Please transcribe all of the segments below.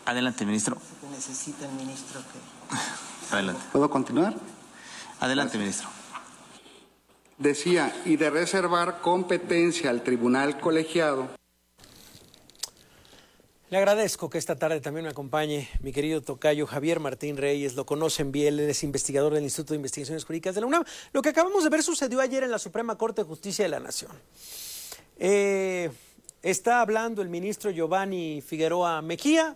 Adelante, ministro. Que necesita el ministro que... Adelante. ¿Puedo continuar? Adelante, ministro. Decía, y de reservar competencia al tribunal colegiado. Le agradezco que esta tarde también me acompañe mi querido tocayo Javier Martín Reyes. Lo conocen bien, él es investigador del Instituto de Investigaciones Jurídicas de la UNAM. Lo que acabamos de ver sucedió ayer en la Suprema Corte de Justicia de la Nación. Está hablando el ministro Giovanni Figueroa Mejía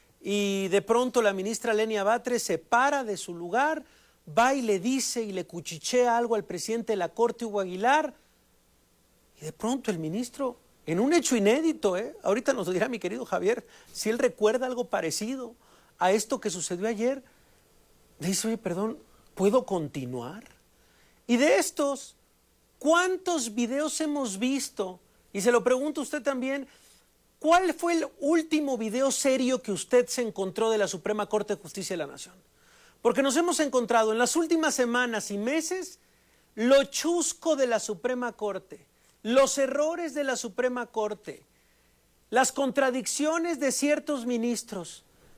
y de pronto la ministra Lenia Batres se para de su lugar, va y le dice y le cuchichea algo al presidente de la Corte, Hugo Aguilar, y de pronto el ministro, en un hecho inédito, ahorita nos dirá mi querido Javier, si él recuerda algo parecido a esto que sucedió ayer, le dice, oye, perdón, ¿puedo continuar? Y de estos, ¿cuántos videos hemos visto? Y se lo pregunto a usted también, ¿cuál fue el último video serio que usted se encontró de la Suprema Corte de Justicia de la Nación? Porque nos hemos encontrado en las últimas semanas y meses lo chusco de la Suprema Corte, los errores de la Suprema Corte, las contradicciones de ciertos ministros.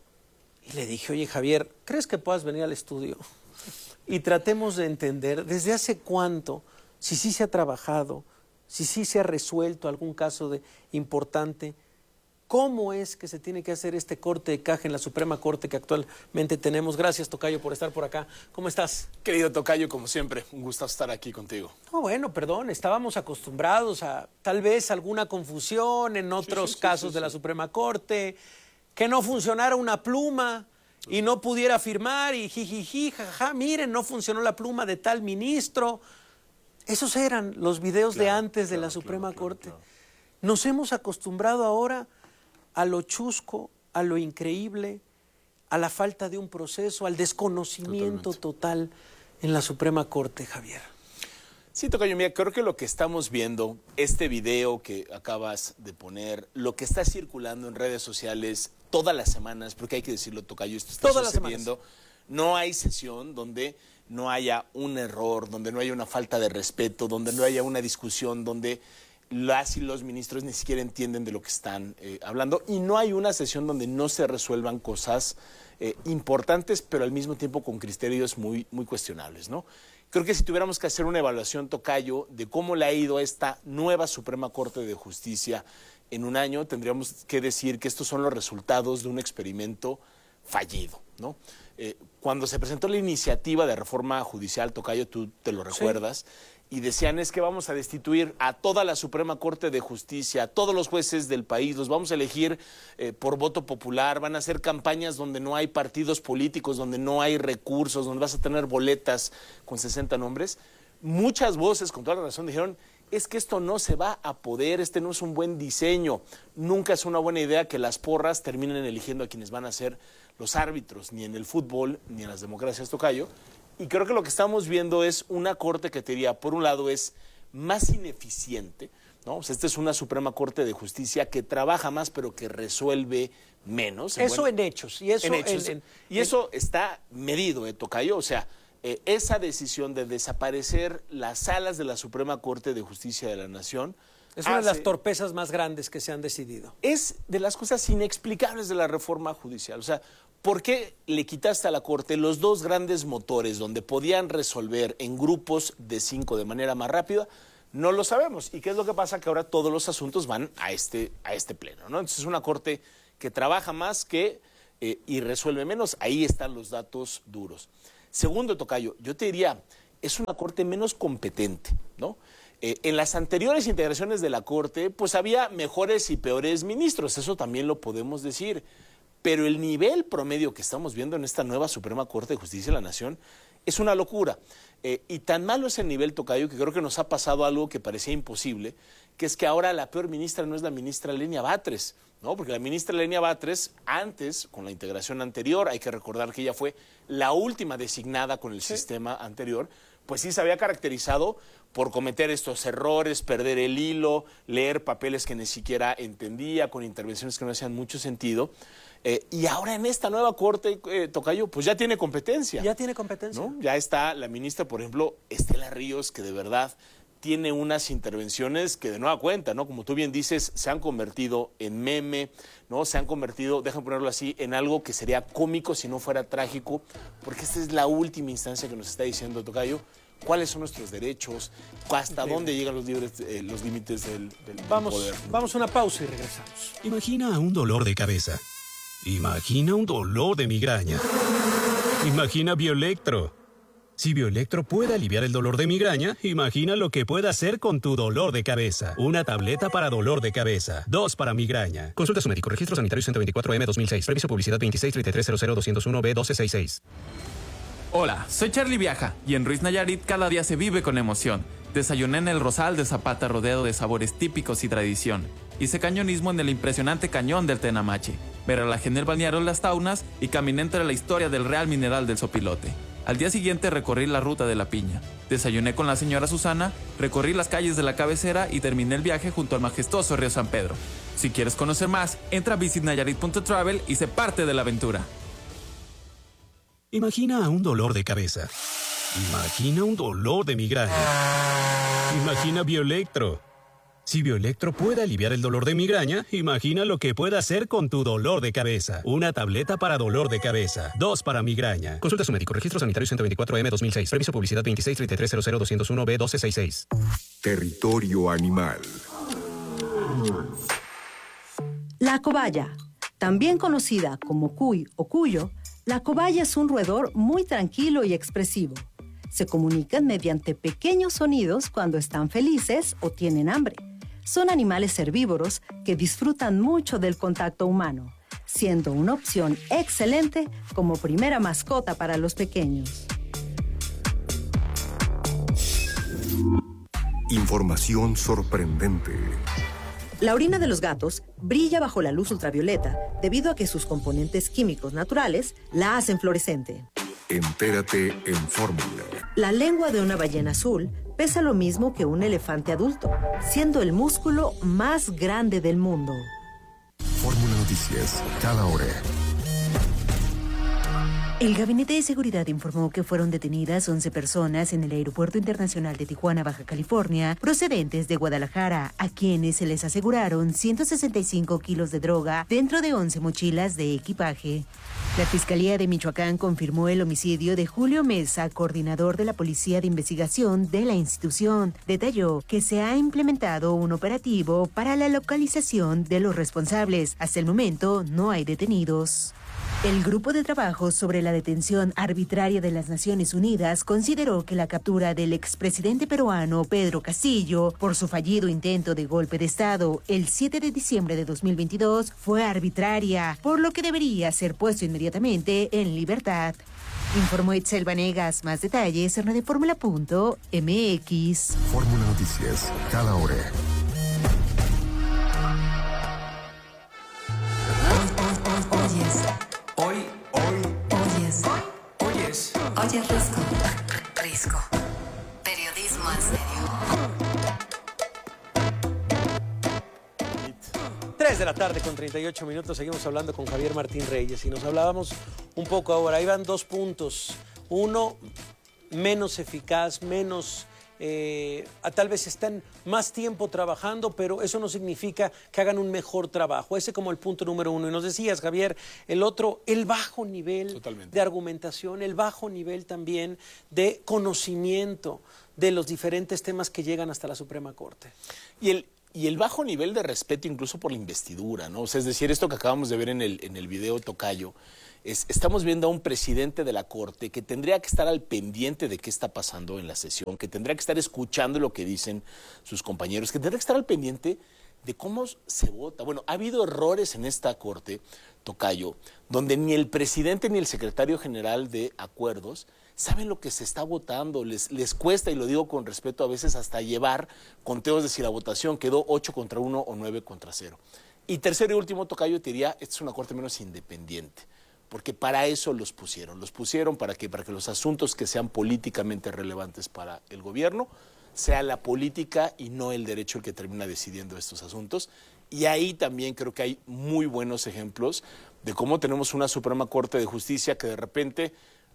Y le dije, oye Javier, ¿crees que puedas venir al estudio? Y tratemos de entender desde hace cuánto, si sí se ha trabajado, si sí se ha resuelto algún caso importante, ¿cómo es que se tiene que hacer este corte de caja en la Suprema Corte que actualmente tenemos? Gracias, tocayo, por estar por acá. ¿Cómo estás? Querido tocayo, como siempre, un gusto estar aquí contigo. No, bueno, perdón, estábamos acostumbrados a tal vez alguna confusión en otros casos de la Suprema Corte, que no funcionara una pluma y no pudiera firmar y jijiji, jajaja, miren, no funcionó la pluma de tal ministro. Esos eran los videos de antes de la Suprema Corte. Nos hemos acostumbrado ahora a lo chusco, a lo increíble, a la falta de un proceso, al desconocimiento total en la Suprema Corte, Javier. Sí, tocayo, mira, creo que lo que estamos viendo, este video que acabas de poner, lo que está circulando en redes sociales todas las semanas, porque hay que decirlo, tocayo, esto está sucediendo, no hay sesión donde no haya un error, donde no haya una falta de respeto, donde no haya una discusión, donde las y los ministros ni siquiera entienden de lo que están hablando, y no hay una sesión donde no se resuelvan cosas importantes, pero al mismo tiempo con criterios muy cuestionables, ¿no? Creo que si tuviéramos que hacer una evaluación, tocayo, de cómo le ha ido a esta nueva Suprema Corte de Justicia en un año, tendríamos que decir que estos son los resultados de un experimento fallido, ¿no? Cuando se presentó la iniciativa de reforma judicial, tocayo, tú te lo recuerdas, y decían es que vamos a destituir a toda la Suprema Corte de Justicia, a todos los jueces del país, los vamos a elegir por voto popular, van a hacer campañas donde no hay partidos políticos, donde no hay recursos, donde vas a tener boletas con 60 nombres. Muchas voces, con toda la razón, dijeron, es que esto no se va a poder, este no es un buen diseño, nunca es una buena idea que las porras terminen eligiendo a quienes van a ser los árbitros, ni en el fútbol, ni en las democracias, tocayo. Y creo que lo que estamos viendo es una corte que te diría, por un lado, es más ineficiente, ¿no? O sea, esta es una Suprema Corte de Justicia que trabaja más, pero que resuelve menos. Eso en hechos. Y eso, eso está medido, tocayo. O sea, esa decisión de desaparecer las salas de la Suprema Corte de Justicia de la Nación es una de las torpezas más grandes que se han decidido. Es de las cosas inexplicables de la reforma judicial. O sea, ¿por qué le quitaste a la Corte los dos grandes motores donde podían resolver en grupos de 5 de manera más rápida? No lo sabemos. ¿Y qué es lo que pasa? Que ahora todos los asuntos van a este pleno, ¿no? Entonces es una Corte que trabaja más y resuelve menos. Ahí están los datos duros. Segundo, tocayo, yo te diría, es una Corte menos competente, ¿no? En las anteriores integraciones de la Corte, pues había mejores y peores ministros, eso también lo podemos decir. Pero el nivel promedio que estamos viendo en esta nueva Suprema Corte de Justicia de la Nación es una locura. Y tan malo es el nivel, tocayo, que creo que nos ha pasado algo que parecía imposible, que es que ahora la peor ministra no es la ministra Lenia Batres, ¿no? Porque la ministra Lenia Batres, antes, con la integración anterior, hay que recordar que ella fue la última designada con el sistema anterior, pues sí se había caracterizado por cometer estos errores, perder el hilo, leer papeles que ni siquiera entendía, con intervenciones que no hacían mucho sentido. Y ahora en esta nueva Corte, tocayo, pues ya tiene competencia. Ya tiene competencia. ¿No? Ya está la ministra, por ejemplo, Estela Ríos, que de verdad tiene unas intervenciones que de nueva cuenta, ¿no? Como tú bien dices, se han convertido en meme, ¿no? Se han convertido, déjame ponerlo así, en algo que sería cómico si no fuera trágico, porque esta es la última instancia que nos está diciendo Tocayo. ¿Cuáles son nuestros derechos? ¿Hasta dónde llegan los límites del poder? Vamos a una pausa y regresamos. Imagina un dolor de cabeza. Imagina un dolor de migraña. Imagina Bioelectro. Si Bioelectro puede aliviar el dolor de migraña, imagina lo que puede hacer con tu dolor de cabeza. Una tableta para dolor de cabeza. 2 para migraña. Consulta a su médico. Registro Sanitario 124M 2006. Previso publicidad 2633000201B1266. Hola, soy Charlie Viaja y en Ruiz Nayarit cada día se vive con emoción. Desayuné en el Rosal de Zapata rodeado de sabores típicos y tradición. Hice cañonismo en el impresionante cañón del Tenamache. Me relajé en el balneario Las Taunas y caminé entre la historia del Real Mineral del Sopilote. Al día siguiente recorrí la ruta de la Piña. Desayuné con la señora Susana, recorrí las calles de la cabecera y terminé el viaje junto al majestuoso río San Pedro. Si quieres conocer más, entra a visitnayarit.travel y sé parte de la aventura. Imagina un dolor de cabeza. Imagina un dolor de migraña. Imagina Bioelectro. Si Bioelectro puede aliviar el dolor de migraña, imagina lo que puede hacer con tu dolor de cabeza. Una tableta para dolor de cabeza. 2 para migraña. Consulta a su médico. Registro Sanitario 124M 2006. Previso publicidad 2633000201B1266. Territorio animal. La cobaya, también conocida como cuy o cuyo, la cobaya es un roedor muy tranquilo y expresivo. Se comunican mediante pequeños sonidos cuando están felices o tienen hambre. Son animales herbívoros que disfrutan mucho del contacto humano, siendo una opción excelente como primera mascota para los pequeños. Información sorprendente. La orina de los gatos brilla bajo la luz ultravioleta debido a que sus componentes químicos naturales la hacen fluorescente. Entérate en Fórmula. La lengua de una ballena azul pesa lo mismo que un elefante adulto, siendo el músculo más grande del mundo. Fórmula Noticias, cada hora. El Gabinete de Seguridad informó que fueron detenidas 11 personas en el Aeropuerto Internacional de Tijuana, Baja California, procedentes de Guadalajara, a quienes se les aseguraron 165 kilos de droga dentro de 11 mochilas de equipaje. La Fiscalía de Michoacán confirmó el homicidio de Julio Mesa, coordinador de la Policía de Investigación de la institución. Detalló que se ha implementado un operativo para la localización de los responsables. Hasta el momento no hay detenidos. El Grupo de Trabajo sobre la Detención Arbitraria de las Naciones Unidas consideró que la captura del expresidente peruano Pedro Castillo por su fallido intento de golpe de Estado el 7 de diciembre de 2022 fue arbitraria, por lo que debería ser puesto inmediatamente en libertad. Informó Itzel Vanegas. Más detalles en radioformula.mx. Fórmula Noticias, cada hora. Oyes Risco. Risco. Periodismo en serio. 3 de la tarde con 38 minutos. Seguimos hablando con Javier Martín Reyes y nos hablábamos un poco ahora. Ahí van 2 puntos. Uno, menos eficaz, menos... tal vez están más tiempo trabajando, pero eso no significa que hagan un mejor trabajo. Ese como el punto número 1. Y nos decías, Javier, el otro, el bajo nivel de argumentación, el bajo nivel también de conocimiento de los diferentes temas que llegan hasta la Suprema Corte. Y el bajo nivel de respeto incluso por la investidura, ¿no? O sea, es decir, esto que acabamos de ver en el video Tocayo, estamos viendo a un presidente de la Corte que tendría que estar al pendiente de qué está pasando en la sesión, que tendría que estar escuchando lo que dicen sus compañeros, que tendría que estar al pendiente de cómo se vota. Bueno, ha habido errores en esta Corte, Tocayo, donde ni el presidente ni el secretario general de Acuerdos saben lo que se está votando, les cuesta, y lo digo con respeto a veces, hasta llevar conteos de si la votación quedó 8-1 o 9-0. Y tercero y último, Tocayo, te diría, esta es una Corte menos independiente, porque para eso los pusieron para que los asuntos que sean políticamente relevantes para el gobierno sea la política y no el derecho el que termina decidiendo estos asuntos. Y ahí también creo que hay muy buenos ejemplos de cómo tenemos una Suprema Corte de Justicia que de repente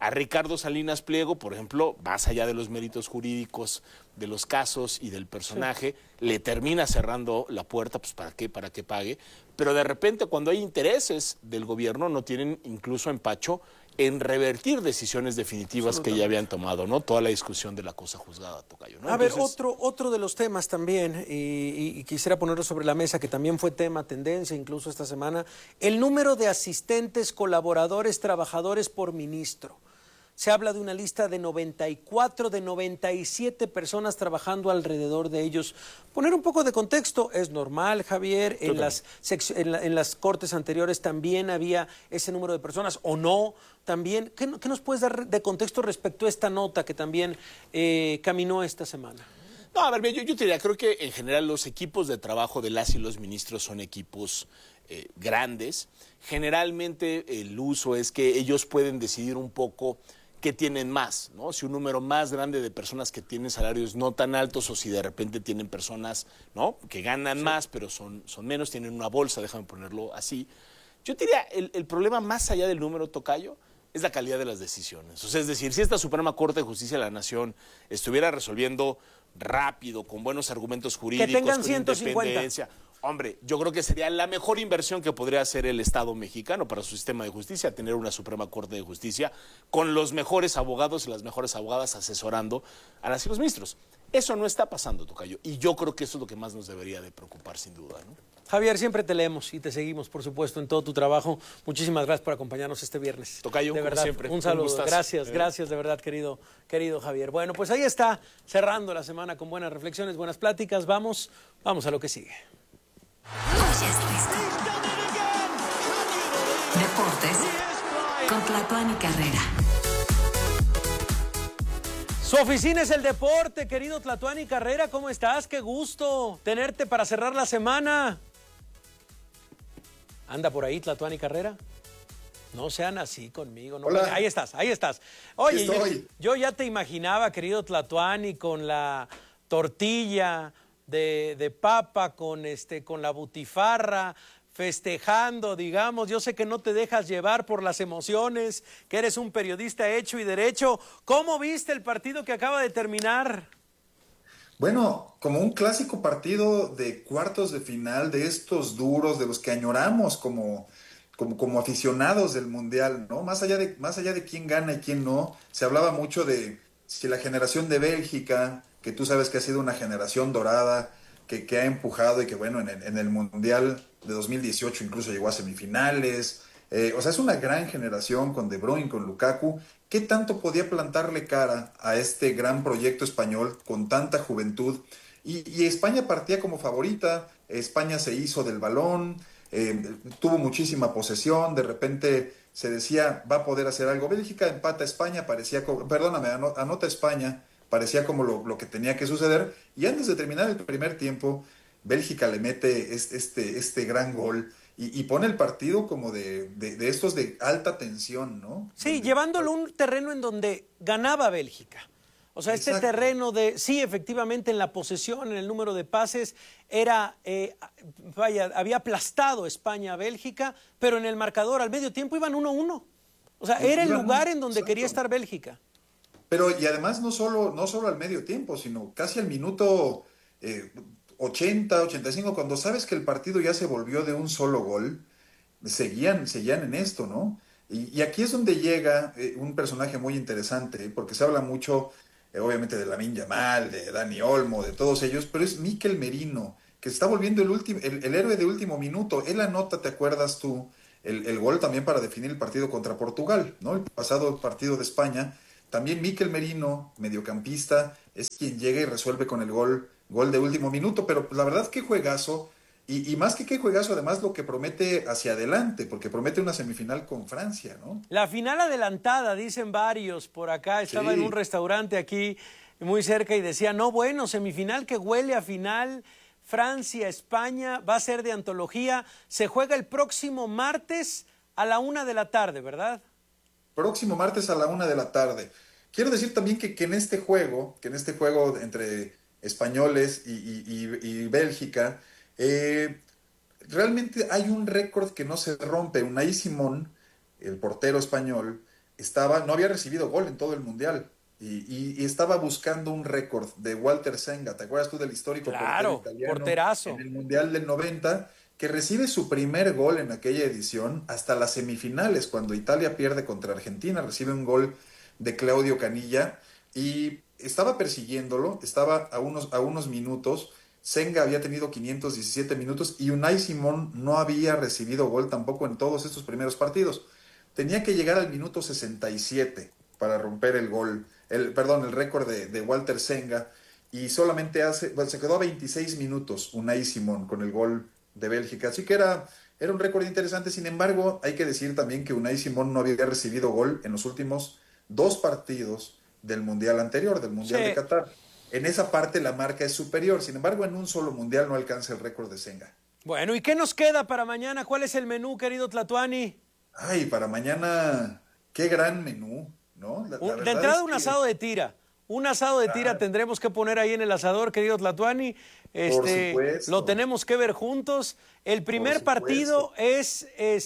A Ricardo Salinas Pliego, por ejemplo, más allá de los méritos jurídicos de los casos y del personaje, le termina cerrando la puerta, pues ¿para qué? Para que pague. Pero de repente, cuando hay intereses del gobierno, no tienen incluso empacho en revertir decisiones definitivas que ya habían tomado, ¿no? Toda la discusión de la cosa juzgada, tocayo, ¿no? A ver, otro de los temas también, y quisiera ponerlo sobre la mesa, que también fue tema, tendencia, incluso esta semana, el número de asistentes, colaboradores, trabajadores por ministro. Se habla de una lista de 94, de 97 personas trabajando alrededor de ellos. Poner un poco de contexto, es normal, Javier, en las cortes anteriores también había ese número de personas, o no, también. ¿Qué nos puedes dar de contexto respecto a esta nota que también caminó esta semana? No, a ver, yo te diría, creo que en general los equipos de trabajo de las y los ministros son equipos grandes. Generalmente el uso es que ellos pueden decidir un poco qué tienen más, ¿no? Si un número más grande de personas que tienen salarios no tan altos o si de repente tienen personas, ¿no?, que ganan más pero son menos, tienen una bolsa, déjame ponerlo así. Yo diría, el problema más allá del número, tocayo, es la calidad de las decisiones. O sea, es decir, si esta Suprema Corte de Justicia de la Nación estuviera resolviendo rápido, con buenos argumentos jurídicos, que tengan con 150. independencia, hombre, yo creo que sería la mejor inversión que podría hacer el Estado mexicano para su sistema de justicia, tener una Suprema Corte de Justicia con los mejores abogados y las mejores abogadas asesorando a las y los ministros. Eso no está pasando, tocayo, y yo creo que eso es lo que más nos debería de preocupar, sin duda, ¿no? Javier, siempre te leemos y te seguimos, por supuesto, en todo tu trabajo. Muchísimas gracias por acompañarnos este viernes. Tocayo, de verdad, siempre. un saludo. Gustazo. Gracias de verdad, querido Javier. Bueno, pues ahí está, cerrando la semana con buenas reflexiones, buenas pláticas. Vamos a lo que sigue. Deportes con Tlatuani Carrera. Su oficina es el deporte, querido Tlatuani Carrera. ¿Cómo estás? Qué gusto tenerte para cerrar la semana. ¿Anda por ahí Tlatuani Carrera? No sean así conmigo. No. Hola. Ahí estás. Oye, yo ya te imaginaba, querido Tlatuani, con la tortilla de papa, con la butifarra, festejando, digamos. Yo sé que no te dejas llevar por las emociones, que eres un periodista hecho y derecho. ¿Cómo viste el partido que acaba de terminar? Bueno, como un clásico partido de cuartos de final, de estos duros, de los que añoramos como aficionados del Mundial, ¿no? Más allá de quién gana y quién no, se hablaba mucho de si la generación de Bélgica, que tú sabes que ha sido una generación dorada, que ha empujado y que, bueno, en el Mundial de 2018 incluso llegó a semifinales. O sea, es una gran generación con De Bruyne, con Lukaku. ¿Qué tanto podía plantarle cara a este gran proyecto español con tanta juventud? Y España partía como favorita, España se hizo del balón, tuvo muchísima posesión, de repente se decía, va a poder hacer algo. Bélgica empata a España, anota España, parecía como lo que tenía que suceder, y antes de terminar el primer tiempo, Bélgica le mete este gran gol y pone el partido como de estos de alta tensión, ¿no? Sí, llevándolo a un terreno en donde ganaba Bélgica. O sea, este terreno sí, efectivamente, en la posesión, en el número de pases, había aplastado España a Bélgica, pero en el marcador al medio tiempo iban 1-1. O sea, era el lugar en donde quería estar Bélgica. Pero, y además no solo al medio tiempo, sino casi al minuto 80, 85, cuando sabes que el partido ya se volvió de un solo gol, seguían en esto, ¿no? Y aquí es donde llega un personaje muy interesante, porque se habla mucho, obviamente, de Lamine Yamal, de Dani Olmo, de todos ellos, pero es Mikel Merino, que se está volviendo el héroe de último minuto. Él anota, ¿te acuerdas tú? El gol también para definir el partido contra Portugal, ¿no? El pasado partido de España. También Mikel Merino, mediocampista, es quien llega y resuelve con el gol de último minuto, pero la verdad que juegazo, y más que qué juegazo, además lo que promete hacia adelante, porque promete una semifinal con Francia, ¿no? La final adelantada, dicen varios por acá. Estaba en un restaurante aquí muy cerca y decía, no, bueno, semifinal que huele a final, Francia, España, va a ser de antología. Se juega el próximo martes a la 1 de la tarde, ¿verdad? Próximo martes a la 1 de la tarde. Quiero decir también que en este juego entre españoles y Bélgica, realmente hay un récord que no se rompe. Unai Simón, el portero español, no había recibido gol en todo el Mundial. Y estaba buscando un récord de Walter Senga. ¿Te acuerdas tú del histórico claro, portero italiano porterazo en el Mundial del 90? Que recibe su primer gol en aquella edición hasta las semifinales, cuando Italia pierde contra Argentina, recibe un gol de Claudio Canilla y estaba persiguiéndolo, estaba a unos minutos. Senga había tenido 517 minutos y Unai Simón no había recibido gol tampoco en todos estos primeros partidos. Tenía que llegar al minuto 67 para romper el récord de Walter Senga, y solamente se quedó a 26 minutos Unai Simón con el gol de Bélgica, así que era un récord interesante. Sin embargo, hay que decir también que Unai Simón no había recibido gol en los últimos 2 partidos del Mundial anterior, del Mundial de Qatar. En esa parte la marca es superior, sin embargo en un solo Mundial no alcanza el récord de Senga. Bueno, ¿y qué nos queda para mañana? ¿Cuál es el menú, querido Tlatuani? Ay, para mañana, qué gran menú, ¿no? De entrada un asado de tira. Un asado de tira tendremos que poner ahí en el asador, querido Tlatuani. Por supuesto. Lo tenemos que ver juntos. El primer partido es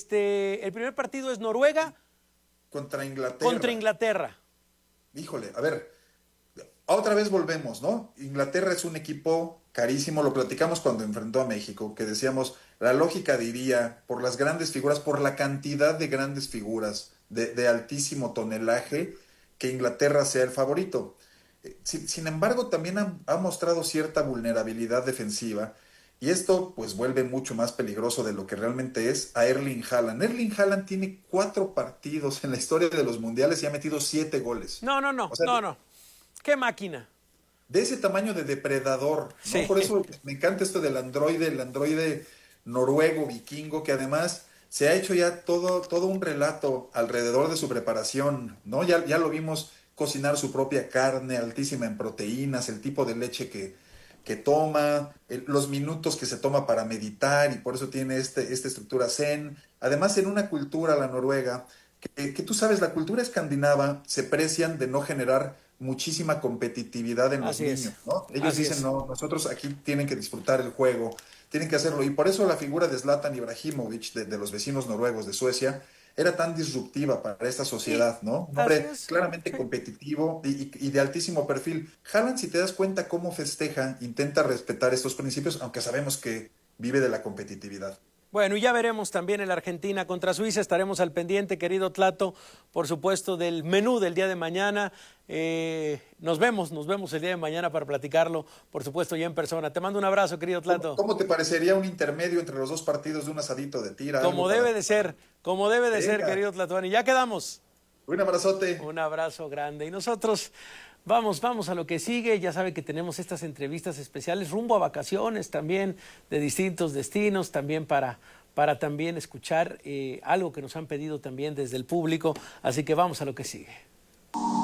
Noruega contra Inglaterra. Híjole, a ver, otra vez volvemos, ¿no? Inglaterra es un equipo carísimo, lo platicamos cuando enfrentó a México, que decíamos, la lógica diría, por las grandes figuras, por la cantidad de grandes figuras de altísimo tonelaje, que Inglaterra sea el favorito. Sin embargo, también ha mostrado cierta vulnerabilidad defensiva, y esto pues vuelve mucho más peligroso de lo que realmente es a Erling Haaland. Erling Haaland tiene 4 partidos en la historia de los mundiales y ha metido 7 goles. No. O sea, no. ¡Qué máquina! De ese tamaño de depredador, ¿no? Sí. Por eso me encanta esto del androide noruego, vikingo, que además se ha hecho ya todo un relato alrededor de su preparación, ¿no? Ya lo vimos cocinar su propia carne, altísima en proteínas, el tipo de leche que toma, los minutos que se toma para meditar, y por eso tiene esta estructura zen. Además, en una cultura, la noruega, que tú sabes, la cultura escandinava se precian de no generar muchísima competitividad en los niños, ¿no? Ellos dicen, no, nosotros aquí tienen que disfrutar el juego, tienen que hacerlo, y por eso la figura de Zlatan Ibrahimovic, de los vecinos noruegos de Suecia, era tan disruptiva para esta sociedad, ¿no? Un hombre claramente competitivo y de altísimo perfil. Haaland, si te das cuenta cómo festeja, intenta respetar estos principios, aunque sabemos que vive de la competitividad. Bueno, y ya veremos también en la Argentina contra Suiza. Estaremos al pendiente, querido Tlato, por supuesto, del menú del día de mañana. Nos vemos el día de mañana para platicarlo, por supuesto, ya en persona. Te mando un abrazo, querido Tlato. ¿Cómo te parecería un intermedio entre los 2 partidos de un asadito de tira? Como debe de ser, querido Tlatuani. Ya quedamos. Un abrazote. Un abrazo grande. Y nosotros vamos a lo que sigue. Ya sabe que tenemos estas entrevistas especiales rumbo a vacaciones también, de distintos destinos, también para también escuchar algo que nos han pedido también desde el público. Así que vamos a lo que sigue.